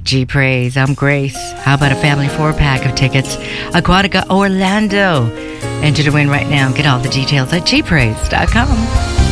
G Praise. I'm Grace. How about a family 4-pack of tickets? Aquatica Orlando. Enter to win right now. Get all the details at gpraise.com.